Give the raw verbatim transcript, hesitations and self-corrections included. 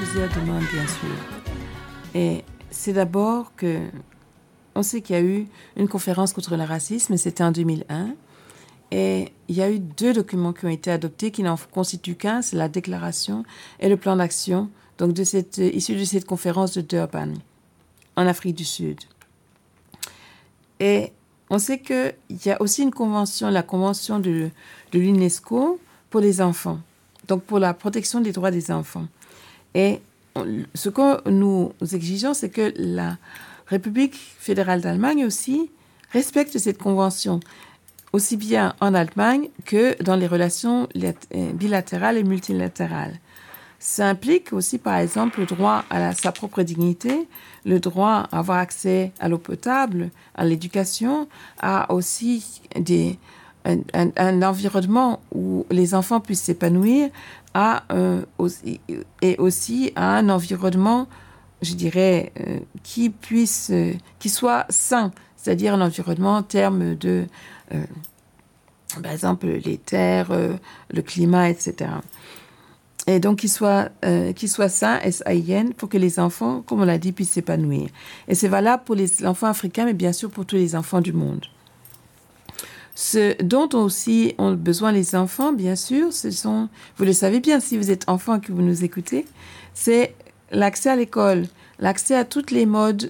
plusieurs demandes, bien sûr. Et c'est d'abord que... On sait qu'il y a eu une conférence contre le racisme, c'était en deux mille un. Et il y a eu deux documents qui ont été adoptés, qui n'en constituent qu'un, c'est la déclaration et le plan d'action, donc de cette, issu de cette conférence de Durban, en Afrique du Sud. Et on sait qu'il y a aussi une convention, la convention de, de l'UNESCO pour les enfants, donc pour la protection des droits des enfants. Et on, ce que nous exigeons, c'est que la République fédérale d'Allemagne aussi respecte cette convention, aussi bien en Allemagne que dans les relations bilatérales et multilatérales. Ça implique aussi, par exemple, le droit à la, sa propre dignité, le droit à avoir accès à l'eau potable, à l'éducation, à aussi des, un, un, un environnement où les enfants puissent s'épanouir, à, euh, aussi, et aussi à un environnement, je dirais, euh, qui puisse, euh, qui soit sain, c'est-à-dire un environnement en termes de... Euh, par exemple, les terres, euh, le climat, et cetera. Et donc, qu'il soit, euh, qu'il soit sain, S A I N, pour que les enfants, comme on l'a dit, puissent s'épanouir. Et c'est valable pour les enfants africains, mais bien sûr pour tous les enfants du monde. Ce dont aussi ont besoin les enfants, bien sûr, ce sont, vous le savez bien si vous êtes enfant et que vous nous écoutez, c'est l'accès à l'école, l'accès à toutes les modes